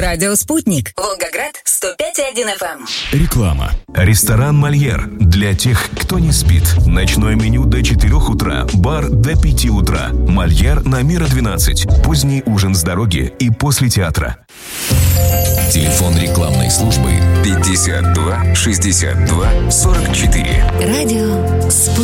Радио «Спутник». Волгоград, 105,1 FM. Реклама. Ресторан «Мольер» для тех, кто не спит. Ночное меню до 4 утра, бар до 5 утра. «Мольер» на Мира 12. Поздний ужин с дороги и после театра. Телефон рекламной службы 52 62 44. Радио «Спутник».